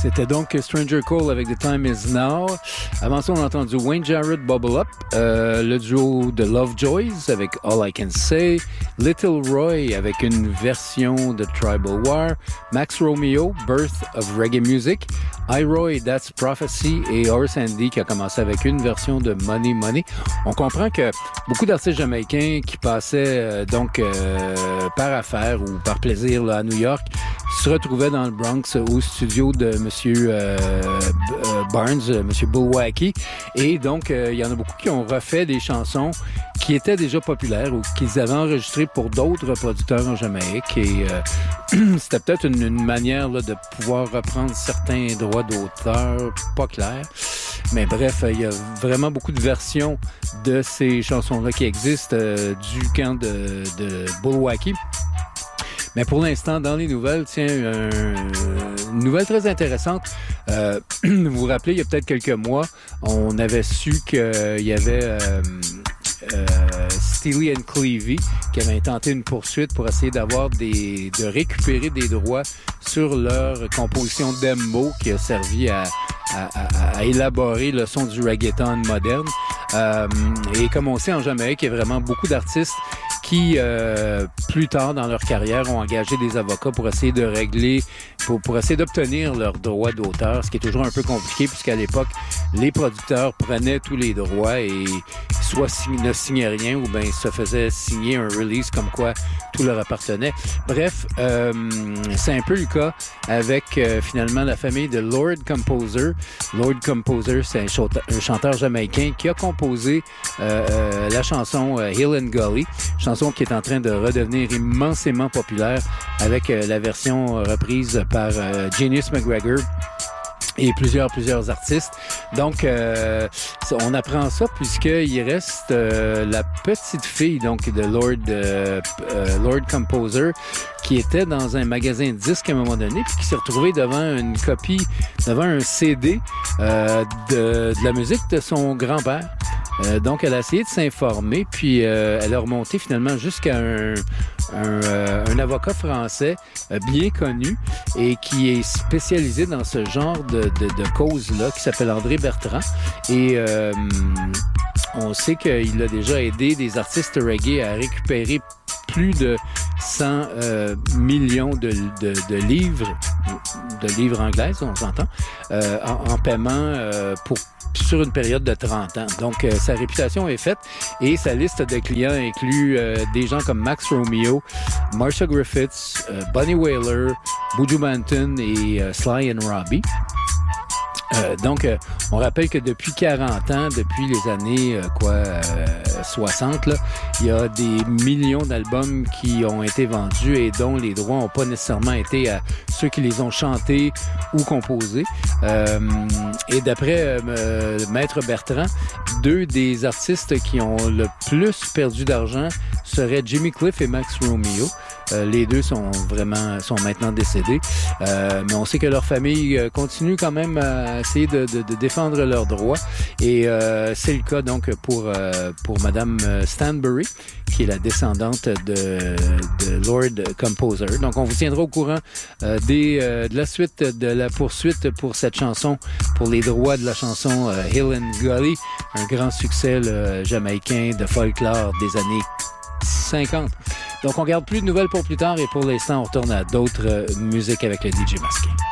C'était donc Stranger Cole avec The Time Is Now. Avant ça, on a entendu Wayne Jarrett, Bubble Up, le duo de Lovejoys avec All I Can Say, Little Roy avec une version de Tribal War, Max Romeo, Birth of Reggae Music, iRoy, That's Prophecy et Horace Andy qui a commencé avec une version de Money Money. On comprend que beaucoup d'artistes jamaïcains qui passaient par affaires ou par plaisir là, à New York se retrouvaient dans le Bronx au studio de Monsieur Barnes, Monsieur Bulwacky. Et donc, il y en a beaucoup qui ont refait des chansons qui étaient déjà populaires ou qu'ils avaient enregistrées pour d'autres producteurs en Jamaïque. Et c'était peut-être une manière là, de pouvoir reprendre certains droits d'auteur, pas clair. Mais bref, il y a vraiment beaucoup de versions de ces chansons-là qui existent du camp de Bulwacky. Mais pour l'instant, dans les nouvelles, tiens, une nouvelle très intéressante. Vous vous rappelez, il y a peut-être quelques mois, on avait su qu'il y avait Steely and Clevie qui avaient tenté une poursuite pour essayer de récupérer des droits sur leur composition Dembo qui a servi à élaborer le son du reggaeton moderne. Et comme on sait, en Jamaïque, il y a vraiment beaucoup d'artistes qui, plus tard dans leur carrière, ont engagé des avocats pour essayer de régler, pour essayer d'obtenir leurs droits d'auteur, ce qui est toujours un peu compliqué puisqu'à l'époque, les producteurs prenaient tous les droits et soit ne signaient rien ou bien se faisaient signer un release comme quoi tout leur appartenait. Bref, c'est un peu le cas avec finalement la famille de Lord Composer. Lord Composer, c'est un chanteur jamaïcain qui a composé la chanson Hill and Gully, chanson qui est en train de redevenir immensément populaire avec la version reprise par Genius McGregor et plusieurs artistes. Donc, on apprend ça puisqu'il reste la petite fille donc de Lord Composer qui était dans un magasin de disques à un moment donné puis qui s'est retrouvée devant un CD de la musique de son grand-père. Donc, elle a essayé de s'informer, puis elle a remonté finalement jusqu'à un avocat français bien connu et qui est spécialisé dans ce genre de cause-là, qui s'appelle André Bertrand. Et on sait qu'il a déjà aidé des artistes reggae à récupérer plus de 100 millions de livres anglaises, on s'entend, en paiement sur une période de 30 ans. Donc, sa réputation est faite et sa liste de clients inclut des gens comme Max Romeo, Marsha Griffiths, Bunny Wailer, Buju Banton et Sly and Robbie. Donc, on rappelle que depuis 40 ans, depuis les années 60, là, il y a des millions d'albums qui ont été vendus et dont les droits n'ont pas nécessairement été à ceux qui les ont chantés ou composés. Et d'après Maître Bertrand, deux des artistes qui ont le plus perdu d'argent seraient Jimmy Cliff et Max Romeo. Les deux sont maintenant décédés. Mais on sait que leur famille continue quand même à essayer de défendre leurs droits. Et c'est le cas donc pour Madame Stanbury, qui est la descendante de Lord Composer. Donc on vous tiendra au courant de la suite de la poursuite pour cette chanson, pour les droits de la chanson Hill and Gully, un grand succès jamaïcain de folklore des années 50. Donc, on garde plus de nouvelles pour plus tard et pour l'instant, on retourne à d'autres musiques avec le DJ masqué.